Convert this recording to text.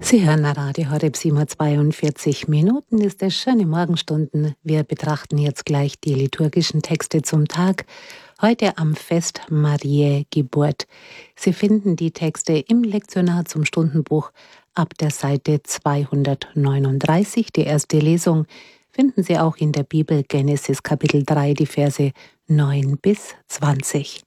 Sie hören Radio Horeb, 7:42 Minuten ist es, schöne Morgenstunden. Wir betrachten jetzt gleich die liturgischen Texte zum Tag, heute am Fest Mariä Geburt. Sie finden die Texte im Lektionar zum Stundenbuch ab der Seite 239. Die erste Lesung finden Sie auch in der Bibel Genesis Kapitel 3, die Verse 9 bis 20.